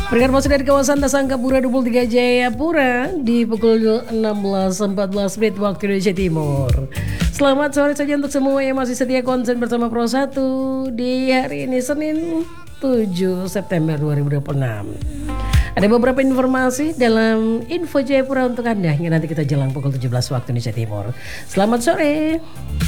Berikan masuk dari kawasan Tasangkapura 23 Jayapura di pukul 16.14 waktu Indonesia Timur. Selamat sore saja untuk semua yang masih setia konsen bersama Pro 1 di hari ini Senin 7 September 2026. Ada beberapa informasi dalam Info Jayapura untuk Anda hingga nanti kita jelang pukul 17 waktu Indonesia Timur. Selamat sore.